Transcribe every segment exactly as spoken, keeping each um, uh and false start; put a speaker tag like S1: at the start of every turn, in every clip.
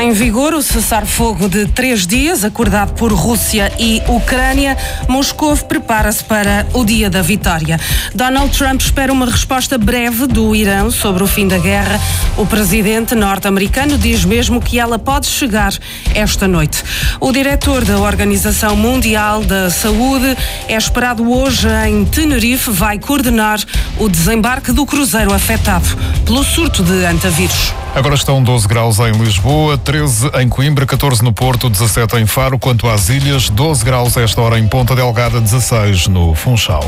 S1: Está em vigor o cessar-fogo de três dias, acordado por Rússia e Ucrânia. Moscou prepara-se para o dia da vitória. Donald Trump espera uma resposta breve do Irão sobre o fim da guerra. O presidente norte-americano diz mesmo que ela pode chegar esta noite. O diretor da Organização Mundial da Saúde é esperado hoje em Tenerife, vai coordenar o desembarque do cruzeiro afetado pelo surto de antavírus.
S2: Agora estão doze graus em Lisboa, treze em Coimbra, catorze no Porto, dezassete em Faro. Quanto às ilhas, doze graus a esta hora em Ponta Delgada, dezasseis no Funchal.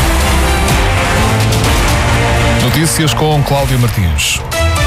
S2: Notícias com Cláudia Martins.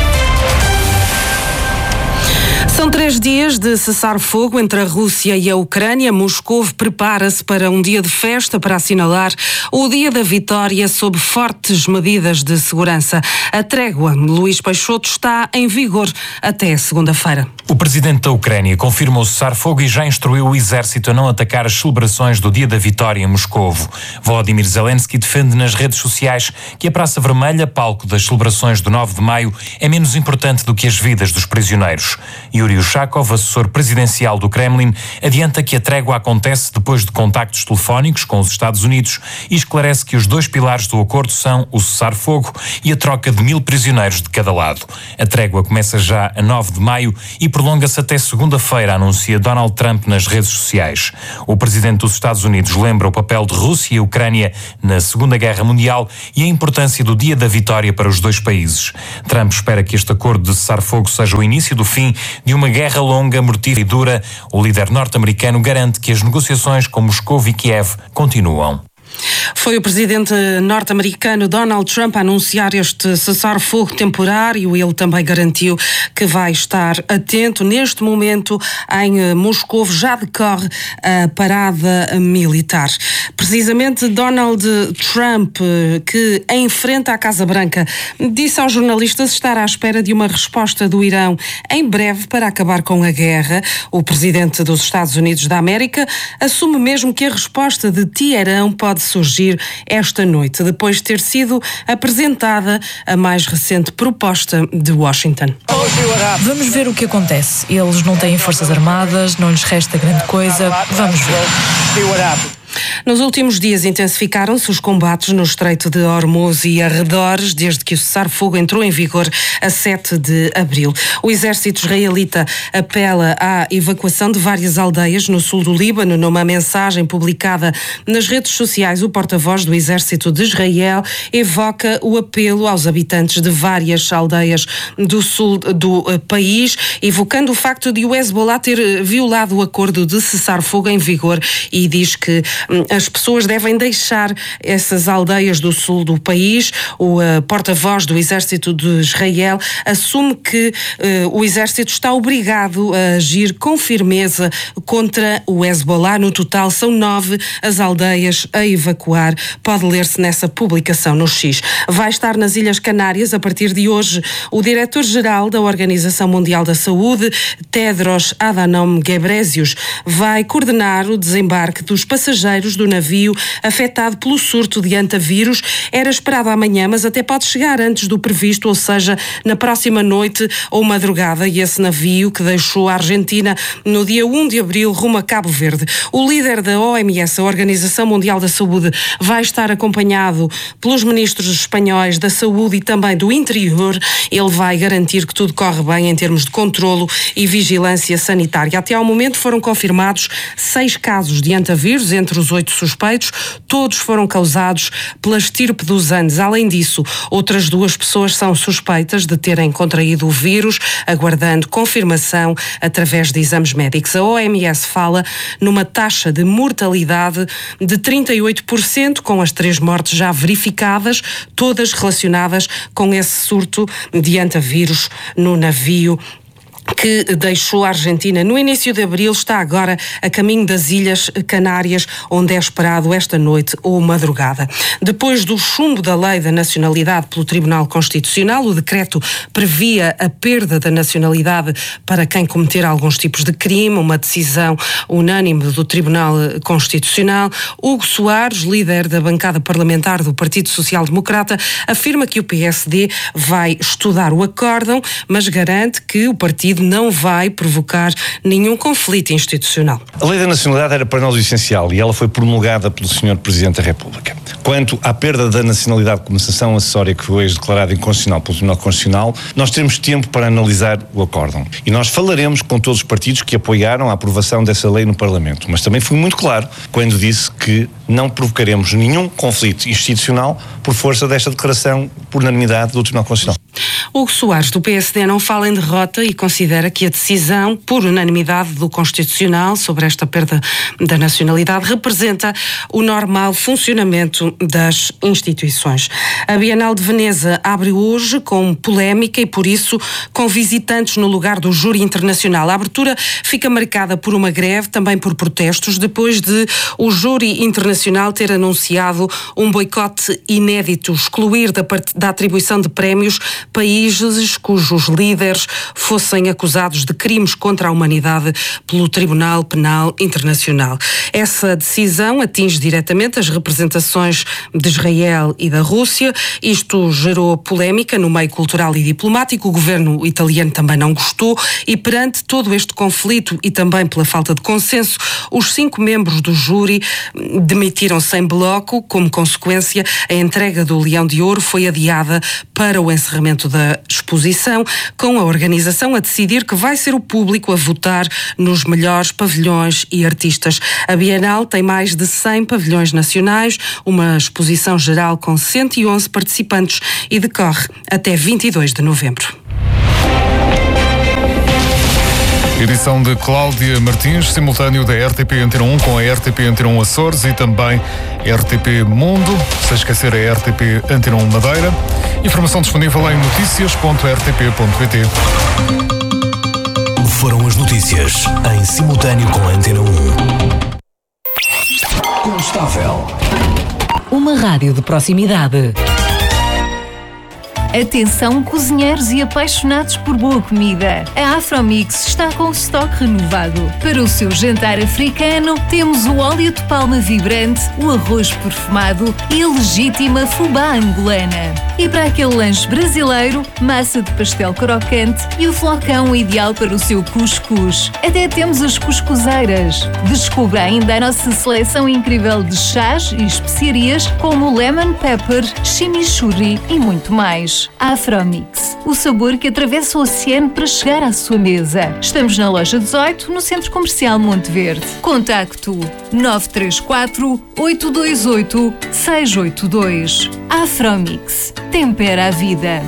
S1: São três dias de cessar-fogo entre a Rússia e a Ucrânia. Moscou prepara-se para um dia de festa para assinalar o dia da vitória sob fortes medidas de segurança. A trégua, Luís Peixoto, está em vigor até segunda-feira.
S3: O presidente da Ucrânia confirma o cessar-fogo e já instruiu o exército a não atacar as celebrações do dia da vitória em Moscovo. Volodymyr Zelensky defende nas redes sociais que a Praça Vermelha, palco das celebrações do nove de maio, é menos importante do que as vidas dos prisioneiros. Yuri Ushakov, assessor presidencial do Kremlin, adianta que a trégua acontece depois de contactos telefónicos com os Estados Unidos e esclarece que os dois pilares do acordo são o cessar-fogo e a troca de mil prisioneiros de cada lado. A trégua começa já a nove de maio e prolonga-se até segunda-feira, anuncia Donald Trump nas redes sociais. O presidente dos Estados Unidos lembra o papel de Rússia e Ucrânia na Segunda Guerra Mundial e a importância do dia da vitória para os dois países. Trump espera que este acordo de cessar-fogo seja o início do fim de uma guerra longa, mortífera e dura. O líder norte-americano garante que as negociações com Moscou e Kiev continuam.
S1: Foi o presidente norte-americano Donald Trump a anunciar este cessar-fogo temporário. Ele também garantiu que vai estar atento. Neste momento, em Moscou, já decorre a parada militar. Precisamente Donald Trump, que em frente à Casa Branca, disse aos jornalistas estar à espera de uma resposta do Irão em breve para acabar com a guerra. O presidente dos Estados Unidos da América assume mesmo que a resposta de Teherão pode surgir esta noite, depois de ter sido apresentada a mais recente proposta de Washington.
S4: Vamos ver o que acontece. Eles não têm forças armadas, não lhes resta grande coisa. Vamos ver.
S1: Nos últimos dias intensificaram-se os combates no Estreito de Hormuz e arredores, desde que o cessar-fogo entrou em vigor a sete de abril. O exército israelita apela à evacuação de várias aldeias no sul do Líbano. Numa mensagem publicada nas redes sociais, o porta-voz do exército de Israel evoca o apelo aos habitantes de várias aldeias do sul do país, evocando o facto de o Hezbollah ter violado o acordo de cessar-fogo em vigor, e diz que as pessoas devem deixar essas aldeias do sul do país. O uh, porta-voz do exército de Israel assume que uh, o exército está obrigado a agir com firmeza contra o Hezbollah. No total, são nove as aldeias a evacuar. Pode ler-se nessa publicação no X. Vai estar nas Ilhas Canárias a partir de hoje o diretor-geral da Organização Mundial da Saúde, Tedros Adhanom Ghebreyesus. Vai coordenar o desembarque dos passageiros do navio afetado pelo surto de antavírus. Era esperado amanhã, mas até pode chegar antes do previsto, ou seja, na próxima noite ou madrugada. E esse navio, que deixou a Argentina no dia um de abril rumo a Cabo Verde. O líder da O M S, a Organização Mundial da Saúde, vai estar acompanhado pelos ministros espanhóis da Saúde e também do Interior. Ele vai garantir que tudo corre bem em termos de controlo e vigilância sanitária. Até ao momento foram confirmados seis casos de antavírus entre os oito suspeitos. Todos foram causados pela estirpe dos Andes. Além disso, outras duas pessoas são suspeitas de terem contraído o vírus, aguardando confirmação através de exames médicos. A O M S fala numa taxa de mortalidade de trinta e oito por cento, com as três mortes já verificadas, todas relacionadas com esse surto de antavírus no navio que deixou a Argentina no início de abril, está agora a caminho das Ilhas Canárias, onde é esperado esta noite ou madrugada. Depois do chumbo da lei da nacionalidade pelo Tribunal Constitucional, o decreto previa a perda da nacionalidade para quem cometer alguns tipos de crime, uma decisão unânime do Tribunal Constitucional. Hugo Soares, líder da bancada parlamentar do Partido Social Democrata, afirma que o P S D vai estudar o acórdão, mas garante que o partido não vai provocar nenhum conflito institucional.
S5: A Lei da Nacionalidade era para nós o essencial e ela foi promulgada pelo senhor Presidente da República. Quanto à perda da nacionalidade como sanção acessória que foi hoje declarada inconstitucional pelo Tribunal Constitucional, nós teremos tempo para analisar o acórdão. E nós falaremos com todos os partidos que apoiaram a aprovação dessa lei no Parlamento. Mas também fui muito claro quando disse que não provocaremos nenhum conflito institucional por força desta declaração por unanimidade do Tribunal Constitucional.
S1: Hugo Soares, do P S D, não fala em derrota e considera que a decisão, por unanimidade do Constitucional, sobre esta perda da nacionalidade, representa o normal funcionamento das instituições. A Bienal de Veneza abre hoje com polémica e, por isso, com visitantes no lugar do júri internacional. A abertura fica marcada por uma greve, também por protestos, depois de o júri internacional ter anunciado um boicote inédito, excluir da, part... da atribuição de prémios países cujos líderes fossem acusados de crimes contra a humanidade pelo Tribunal Penal Internacional. Essa decisão atinge diretamente as representações de Israel e da Rússia. Isto gerou polémica no meio cultural e diplomático. O governo italiano também não gostou e, perante todo este conflito e também pela falta de consenso, os cinco membros do júri demitiram-se em bloco. Como consequência, a entrega do Leão de Ouro foi adiada para o encerramento da exposição, com a organização a decidir que vai ser o público a votar nos melhores pavilhões e artistas. A Bienal tem mais de cem pavilhões nacionais, uma exposição geral com cento e onze participantes e decorre até vinte e dois de novembro.
S2: Edição de Cláudia Martins, simultâneo da R T P Antena um com a R T P Antena um Açores e também R T P Mundo, sem esquecer a R T P Antena um Madeira. Informação disponível em notícias ponto r t p ponto p t.
S6: Foram as notícias em simultâneo com a Antena um. Constável.
S7: Uma rádio de proximidade.
S8: Atenção, cozinheiros e apaixonados por boa comida. A Afromix está com o estoque renovado. Para o seu jantar africano, temos o óleo de palma vibrante, o arroz perfumado e a legítima fubá angolana. E para aquele lanche brasileiro, massa de pastel crocante e o flocão ideal para o seu cuscuz. Até temos as cuscuzeiras. Descubra ainda a nossa seleção incrível de chás e especiarias como lemon pepper, chimichurri e muito mais. Afromix, o sabor que atravessa o oceano para chegar à sua mesa. Estamos na loja dezoito, no Centro Comercial Monte Verde. Contacto nove três quatro, oito dois oito, seis oito dois. Afromix, tempera a vida.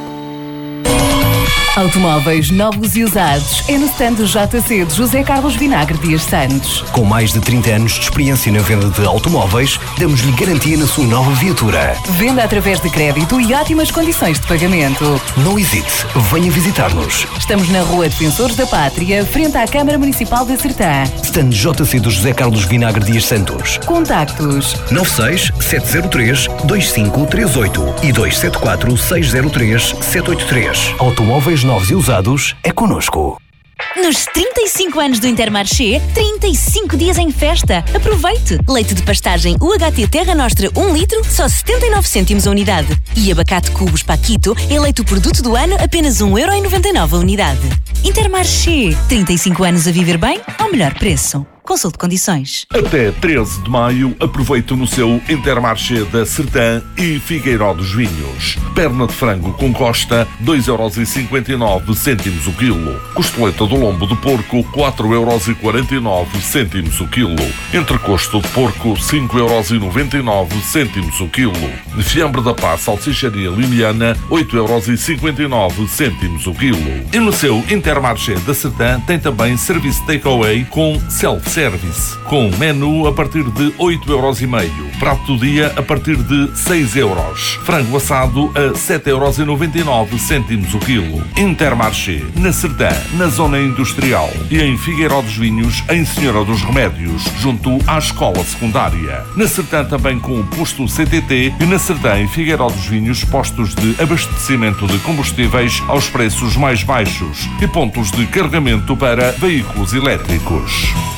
S7: Automóveis novos e usados é no stand do J C de José Carlos Vinagre Dias Santos.
S6: Com mais de trinta anos de experiência na venda de automóveis, damos-lhe garantia na sua nova viatura.
S7: Venda através de crédito e ótimas condições de pagamento.
S6: Não hesite, venha visitar-nos.
S7: Estamos na Rua Defensores da Pátria, frente à Câmara Municipal de Sertã.
S6: Stand J C do José Carlos Vinagre Dias Santos.
S7: Contactos
S6: nove seis sete zero três dois cinco três oito e dois sete quatro seis zero três sete oito três. Automóveis novos e usados é connosco.
S9: Nos trinta e cinco anos do Intermarché, trinta e cinco dias em festa. Aproveite! Leite de pastagem U H T Terra Nostra um litro, só setenta e nove cêntimos a unidade. E abacate Cubos Paquito, eleito produto do ano, apenas um euro e noventa e nove a unidade. Intermarché, trinta e cinco anos a viver bem ao melhor preço. Consulte condições.
S10: Até treze de maio, aproveite no seu Intermarché da Sertã e Figueiró dos Vinhos. Perna de frango com costa, dois euros e cinquenta e nove cêntimos o quilo. Costeleta do lombo de porco, quatro euros e quarenta e nove cêntimos o quilo. Entrecosto de porco, cinco euros e noventa e nove cêntimos o quilo. Fiambre da Paz, salsicharia limiana, oito euros e cinquenta e nove cêntimos o quilo. E no seu Intermarché da Sertã tem também serviço takeaway com self-service. Service, com menu a partir de oito euros e meio, prato do dia a partir de seis euros, frango assado a sete euros e noventa e nove cêntimos o quilo. Intermarché, na Sertã, na zona industrial e em Figueiró dos Vinhos, em Senhora dos Remédios, junto à escola secundária. Na Sertã também com o posto C T T e na Sertã em Figueiró dos Vinhos, postos de abastecimento de combustíveis aos preços mais baixos e pontos de carregamento para veículos elétricos.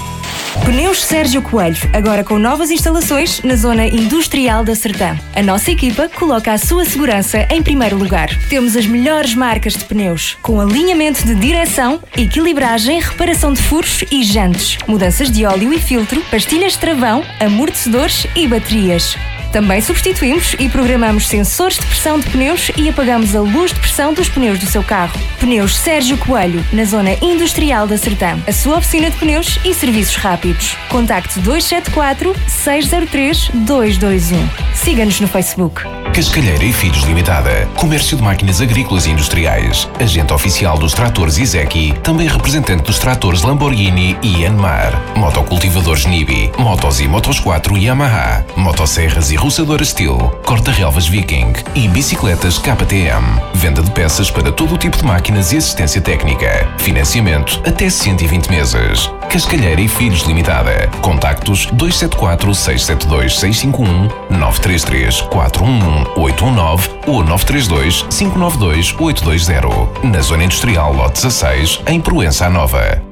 S11: Pneus Sérgio Coelho, agora com novas instalações na zona industrial da Sertã. A nossa equipa coloca a sua segurança em primeiro lugar. Temos as melhores marcas de pneus, com alinhamento de direção, equilibragem, reparação de furos e jantes, mudanças de óleo e filtro, pastilhas de travão, amortecedores e baterias. Também substituímos e programamos sensores de pressão de pneus e apagamos a luz de pressão dos pneus do seu carro. Pneus Sérgio Coelho, na zona industrial da Sertã. A sua oficina de pneus e serviços rápidos. Contacte dois sete quatro, seis zero três, dois dois um. Siga-nos no Facebook.
S12: Cascalheira e Filhos Limitada. Comércio de máquinas agrícolas e industriais. Agente oficial dos tratores Izeki. Também representante dos tratores Lamborghini e Yanmar. Motocultivadores Nibi. Motos e Motos quatro Yamaha. Motosserras e roçadoras Steel, corta-relvas Viking e bicicletas K T M. Venda de peças para todo o tipo de máquinas e assistência técnica. Financiamento até cento e vinte meses. Cascalheira e Filhos Limitada. Contactos dois sete quatro, seis sete dois, seis cinco um, nove três três, quatro um um, oito um nove ou nove três dois, cinco nove dois, oito dois zero. Na Zona Industrial Lote dezasseis, em Proença Nova.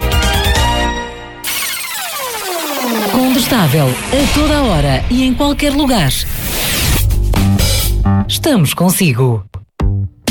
S13: Condestável, a toda a hora e em qualquer lugar. Estamos consigo.